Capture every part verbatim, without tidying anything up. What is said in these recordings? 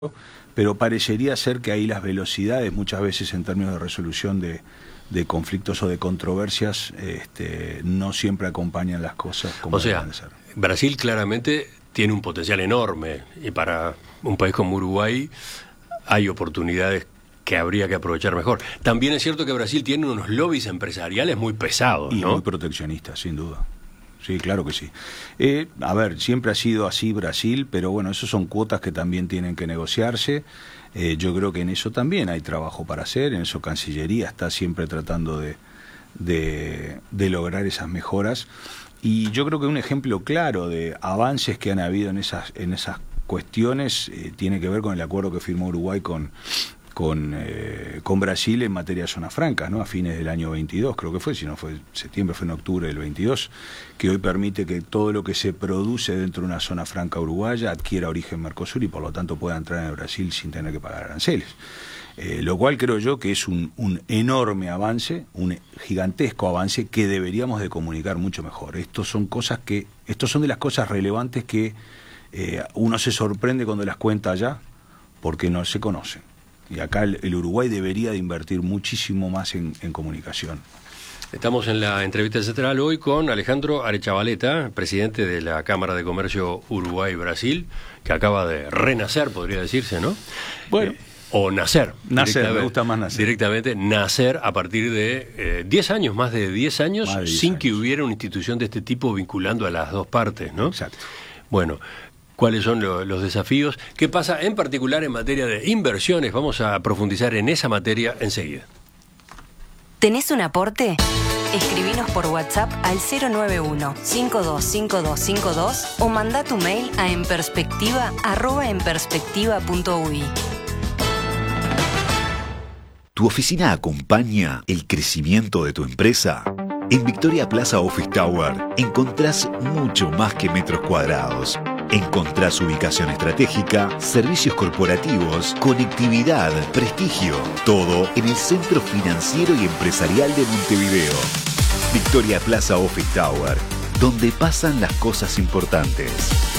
pero parecería ser que ahí las velocidades muchas veces en términos de resolución de, de conflictos o de controversias este, no siempre acompañan las cosas como o sea, deben ser. Brasil claramente tiene un potencial enorme y para un país como Uruguay hay oportunidades que habría que aprovechar mejor. También es cierto que Brasil tiene unos lobbies empresariales muy pesados, y ¿no? muy proteccionistas, sin duda. Sí, claro que sí. Eh, a ver, siempre ha sido así Brasil, pero bueno, eso son cuotas que también tienen que negociarse. Eh, yo creo que en eso también hay trabajo para hacer, en eso Cancillería está siempre tratando de, de, de lograr esas mejoras. Y yo creo que un ejemplo claro de avances que han habido en esas, en esas cuestiones eh, tiene que ver con el acuerdo que firmó Uruguay con... Con, eh, con Brasil en materia de zonas francas, ¿no? A fines del año veintidós, creo que fue, si no fue septiembre, fue en octubre del veintidós, que hoy permite que todo lo que se produce dentro de una zona franca uruguaya adquiera origen Mercosur y por lo tanto pueda entrar en el Brasil sin tener que pagar aranceles. Eh, lo cual creo yo que es un, un enorme avance, un gigantesco avance que deberíamos de comunicar mucho mejor. Estos son cosas que, estos son de las cosas relevantes que eh, uno se sorprende cuando las cuenta allá porque no se conocen. Y acá el, el Uruguay debería de invertir muchísimo más en, en comunicación. Estamos en la entrevista central hoy con Alejandro Arechavaleta, presidente de la Cámara de Comercio Uruguay-Brasil, que acaba de renacer, podría decirse, ¿no? Bueno. Eh, o nacer. Nacer, me gusta más nacer. Directamente nacer a partir de diez eh, años, más de diez años, de diez sin años. que hubiera una institución de este tipo vinculando a las dos partes, ¿no? Exacto. Bueno, ¿cuáles son lo, los desafíos? ¿Qué pasa en particular en materia de inversiones? Vamos a profundizar en esa materia enseguida. ¿Tenés un aporte? Escribinos por WhatsApp al cero nueve uno, cinco dos cinco dos cinco dos o mandá tu mail a enperspectiva arroba enperspectiva punto uy. ¿Tu oficina acompaña el crecimiento de tu empresa? En Victoria Plaza Office Tower encontrás mucho más que metros cuadrados. Encontrás ubicación estratégica, servicios corporativos, conectividad, prestigio. Todo en el centro financiero y empresarial de Montevideo. Victoria Plaza Office Tower, donde pasan las cosas importantes.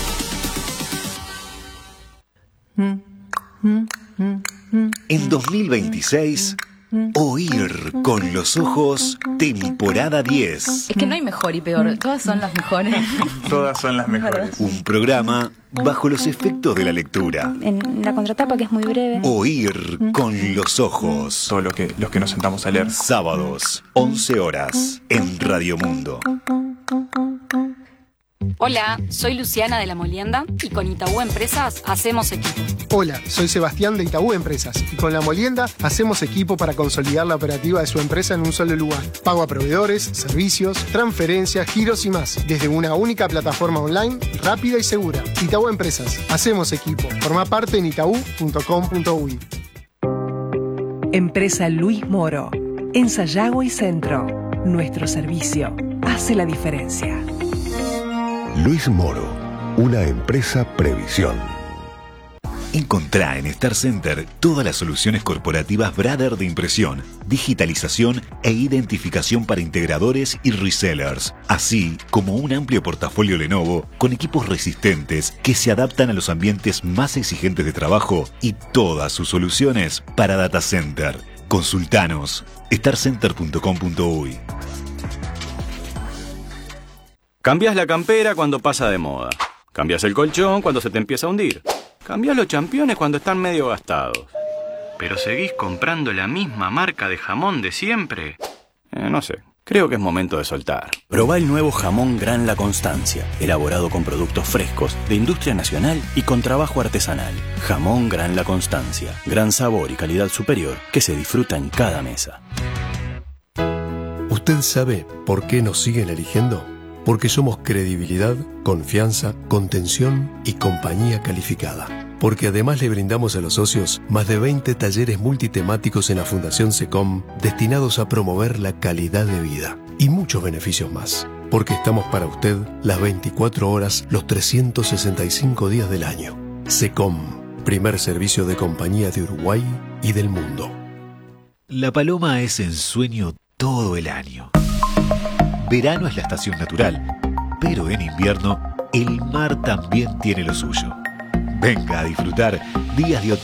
En dos mil veintiséis... Oír con los ojos, temporada diez. Es que no hay mejor y peor, todas son las mejores. Todas son las mejores. Un programa bajo los efectos de la lectura. En la contratapa, que es muy breve. Oír con los ojos. Todo lo que, los que nos sentamos a leer. Sábados, once horas, en Radio Mundo. Hola, soy Luciana de La Molienda y con Itaú Empresas hacemos equipo. Hola, soy Sebastián de Itaú Empresas y con La Molienda hacemos equipo para consolidar la operativa de su empresa en un solo lugar. Pago a proveedores, servicios, transferencias, giros y más, desde una única plataforma online rápida y segura. Itaú Empresas, hacemos equipo. Forma parte en itaú punto com punto uy. Empresa Luis Moro, en Sayago y Centro. Nuestro servicio hace la diferencia. Luis Moro, una empresa Previsión. Encontrá en Star Center todas las soluciones corporativas Brother de impresión, digitalización e identificación para integradores y resellers, así como un amplio portafolio Lenovo con equipos resistentes que se adaptan a los ambientes más exigentes de trabajo y todas sus soluciones para data center. Consultanos star center punto com punto uy. Cambiás la campera cuando pasa de moda. Cambiás el colchón cuando se te empieza a hundir. Cambiás los championes cuando están medio gastados. ¿Pero seguís comprando la misma marca de jamón de siempre? Eh, no sé, creo que es momento de soltar. Probá el nuevo jamón Gran La Constancia, elaborado con productos frescos, de industria nacional y con trabajo artesanal. Jamón Gran La Constancia, gran sabor y calidad superior que se disfruta en cada mesa. ¿Usted sabe por qué nos siguen eligiendo? Porque somos credibilidad, confianza, contención y compañía calificada. Porque además le brindamos a los socios más de veinte talleres multitemáticos en la Fundación SECOM destinados a promover la calidad de vida y muchos beneficios más. Porque estamos para usted las veinticuatro horas, los trescientos sesenta y cinco días del año. SECOM, primer servicio de compañía de Uruguay y del mundo. La paloma es ensueño todo el año. Verano es la estación natural, pero en invierno el mar también tiene lo suyo. Venga a disfrutar días de hotel.